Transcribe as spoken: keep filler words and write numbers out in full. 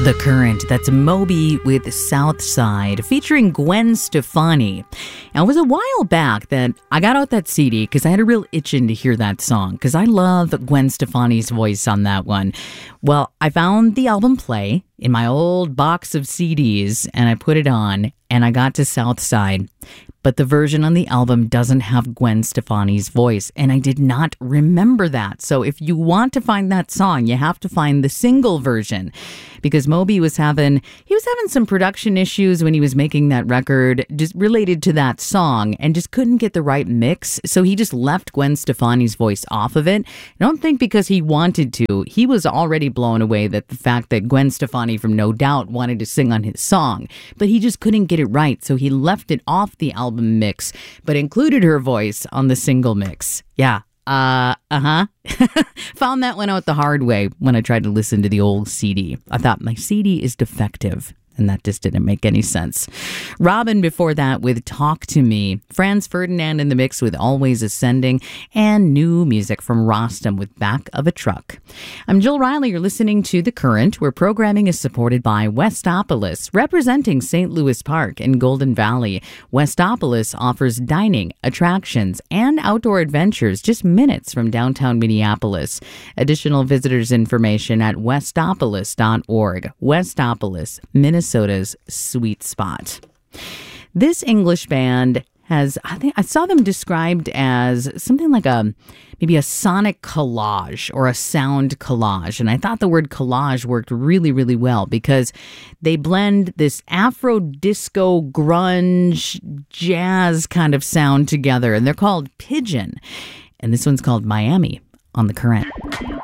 The Current, that's Moby with Southside, featuring Gwen Stefani. Now, it was a while back that I got out that C D because I had a real itching to hear that song, because I love Gwen Stefani's voice on that one. Well, I found the album play in my old box of C Ds, and I put it on, and I got to Southside. But the version on the album doesn't have Gwen Stefani's voice, and I did not remember that. So if you want to find that song, you have to find the single version, because Moby was having, he was having some production issues when he was making that record just related to that song, and just couldn't get the right mix. So he just left Gwen Stefani's voice off of it. I don't think because he wanted to. He was already blown away that the fact that Gwen Stefani from No Doubt wanted to sing on his song, but he just couldn't get it right. So he left it off the album mix, but included her voice on the single mix. Yeah. Uh, uh-huh. Found that one out the hard way when I tried to listen to the old C D. I thought my C D is defective, and that just didn't make any sense. Robin before that with Talk to Me. Franz Ferdinand in the mix with Always Ascending, and new music from Rostam with Back of a Truck. I'm Jill Riley. You're listening to The Current, where programming is supported by Westopolis, representing Saint Louis Park in Golden Valley. Westopolis offers dining, attractions, and outdoor adventures just minutes from downtown Minneapolis. Additional visitors information at westopolis dot org. Westopolis, Minnesota. Minnesota's sweet spot. This English band has, I think I saw them described as something like a, maybe a sonic collage or a sound collage. And I thought the word collage worked really, really well, because they blend this Afro disco grunge jazz kind of sound together, and they're called Pigeon. And this one's called Miami on The Current.